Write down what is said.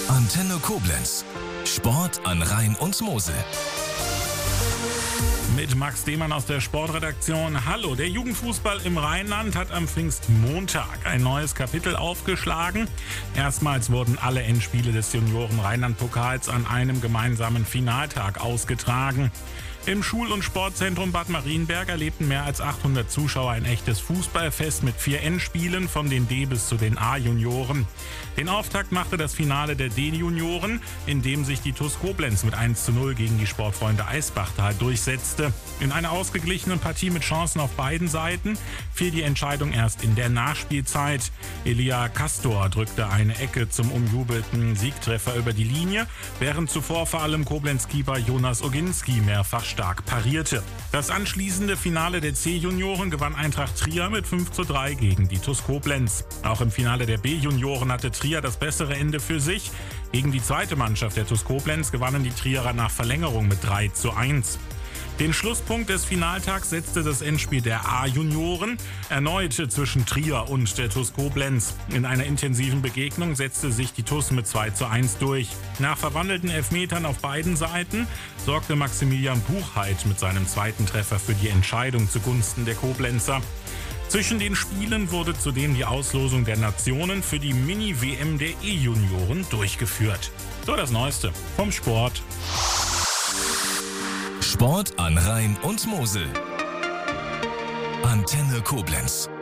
Antenne Koblenz. Sport an Rhein und Mosel. Mit Max Demann aus der Sportredaktion. Hallo, der Jugendfußball im Rheinland hat am Pfingstmontag ein neues Kapitel aufgeschlagen. Erstmals wurden alle Endspiele des Junioren-Rheinland-Pokals an einem gemeinsamen Finaltag ausgetragen. Im Schul- und Sportzentrum Bad Marienberg erlebten mehr als 800 Zuschauer ein echtes Fußballfest mit 4 Endspielen von den D- bis zu den A-Junioren. Den Auftakt machte das Finale der D-Junioren, in dem sich die TuS Koblenz mit 1:0 gegen die Sportfreunde Eisbachtal durchsetzte. In einer ausgeglichenen Partie mit Chancen auf beiden Seiten fiel die Entscheidung erst in der Nachspielzeit. Elia Castor drückte eine Ecke zum umjubelten Siegtreffer über die Linie, während zuvor vor allem Koblenz-Keeper Jonas Oginski mehrfach stark parierte. Das anschließende Finale der C-Junioren gewann Eintracht Trier mit 5:3 gegen die TuS Koblenz. Auch im Finale der B-Junioren hatte Trier das bessere Ende für sich. Gegen die zweite Mannschaft der TuS Koblenz gewannen die Trierer nach Verlängerung mit 3:1. Den Schlusspunkt des Finaltags setzte das Endspiel der A-Junioren, erneut zwischen Trier und der TuS Koblenz. In einer intensiven Begegnung setzte sich die TuS mit 2:1 durch. Nach verwandelten Elfmetern auf beiden Seiten sorgte Maximilian Buchheit mit seinem zweiten Treffer für die Entscheidung zugunsten der Koblenzer. Zwischen den Spielen wurde zudem die Auslosung der Nationen für die Mini-WM der E-Junioren durchgeführt. So das Neueste vom Sport. Sport an Rhein und Mosel. Antenne Koblenz.